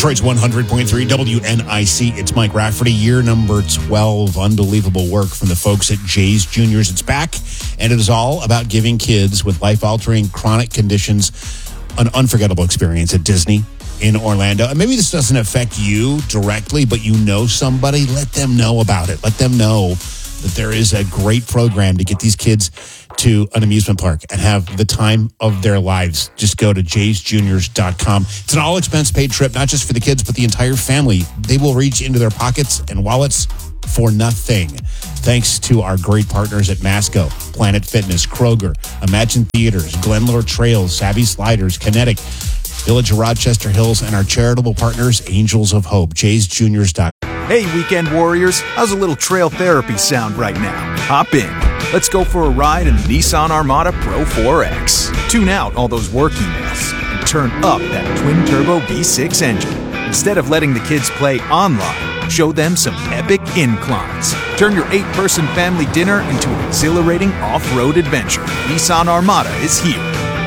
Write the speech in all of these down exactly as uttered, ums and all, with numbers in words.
Detroit's one hundred point three W N I C. It's Mike Rafferty, year number twelve. Unbelievable work from the folks at Jay's Juniors. It's back, and it is all about giving kids with life-altering chronic conditions an unforgettable experience at Disney in Orlando. And maybe this doesn't affect you directly, but you know somebody, let them know about it. Let them know that there is a great program to get these kids to an amusement park and have the time of their lives. Just go to jays juniors dot com. It's an all-expense paid trip, not just for the kids, but the entire family. They will reach into their pockets and wallets for nothing. Thanks to our great partners at Masco, Planet Fitness, Kroger, Imagine Theaters, Glenlore Trails, Savvy Sliders, Kinetic, Village of Rochester Hills, and our charitable partners, Angels of Hope. jays juniors dot com. Hey, weekend warriors, how's a little trail therapy sound right now? Hop in. Let's go for a ride in the Nissan Armada Pro four X. Tune out all those work emails and turn up that twin-turbo V six engine. Instead of letting the kids play online, show them some epic inclines. Turn your eight-person family dinner into an exhilarating off-road adventure. Nissan Armada is here.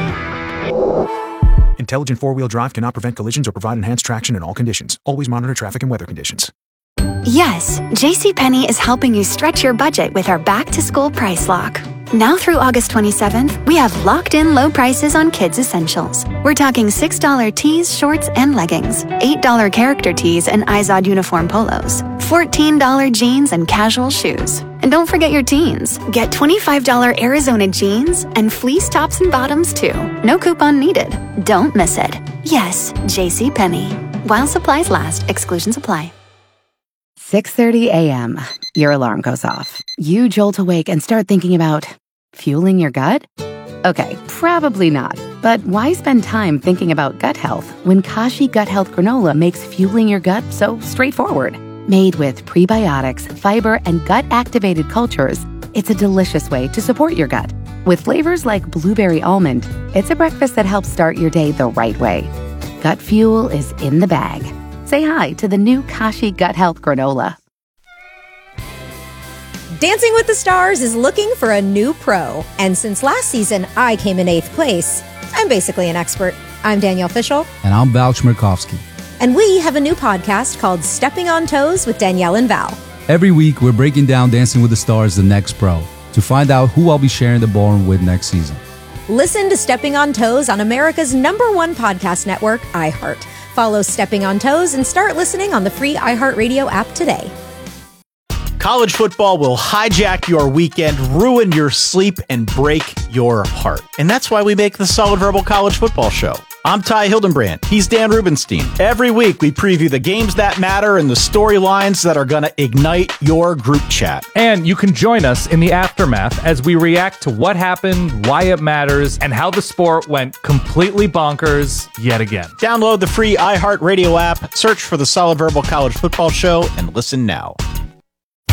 Intelligent four-wheel drive cannot prevent collisions or provide enhanced traction in all conditions. Always monitor traffic and weather conditions. Yes, JCPenney is helping you stretch your budget with our back-to-school price lock. Now through August twenty-seventh, we have locked-in low prices on kids' essentials. We're talking six dollars tees, shorts, and leggings, eight dollars character tees and Izod uniform polos, fourteen dollars jeans and casual shoes. And don't forget your teens. Get twenty-five dollars Arizona jeans and fleece tops and bottoms, too. No coupon needed. Don't miss it. Yes, JCPenney. While supplies last, exclusions apply. six thirty a.m. Your alarm goes off. You jolt awake and start thinking about fueling your gut? Okay, probably not. But why spend time thinking about gut health when Kashi Gut Health Granola makes fueling your gut so straightforward? Made with prebiotics, fiber, and gut-activated cultures, it's a delicious way to support your gut. With flavors like blueberry almond, it's a breakfast that helps start your day the right way. Gut fuel is in the bag. Say hi to the new Kashi Gut Health Granola. Dancing with the Stars is looking for a new pro. And since last season I came in eighth place, I'm basically an expert. I'm Danielle Fishel. And I'm Val Chmerkovskiy. And we have a new podcast called Stepping on Toes with Danielle and Val. Every week, we're breaking down Dancing with the Stars, the next pro, to find out who I'll be sharing the ballroom with next season. Listen to Stepping on Toes on America's number one podcast network, iHeart. Follow Stepping on Toes and start listening on the free iHeartRadio app today. College football will hijack your weekend, ruin your sleep, and break your heart. And that's why we make the Solid Verbal College Football Show. I'm Ty Hildenbrand. He's Dan Rubenstein. Every week, we preview the games that matter and the storylines that are going to ignite your group chat. And you can join us in the aftermath as we react to what happened, why it matters, and how the sport went completely bonkers yet again. Download the free iHeartRadio app, search for the Solid Verbal College Football Show, and listen now.